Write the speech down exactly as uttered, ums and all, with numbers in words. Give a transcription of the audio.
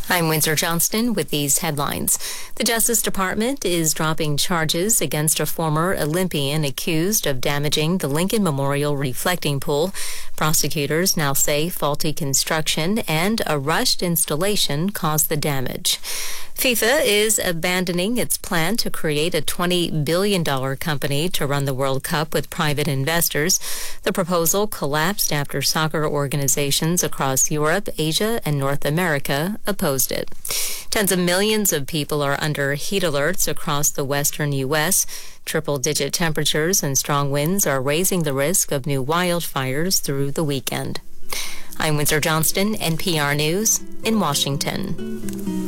I'm Windsor Johnston with these headlines. The Justice Department is dropping charges against a former Olympian accused of damaging the Lincoln Memorial reflecting pool. Prosecutors now say faulty construction and a rushed installation caused the damage. FIFA is abandoning its plan to create a twenty billion dollars company to run the World Cup with private investors. The proposal collapsed after soccer organizations across Europe, Asia, and North America opposed it. Tens of millions of people are under heat alerts across the western U S Triple-digit temperatures and strong winds are raising the risk of new wildfires through the weekend. I'm Windsor Johnston, N P R News in Washington.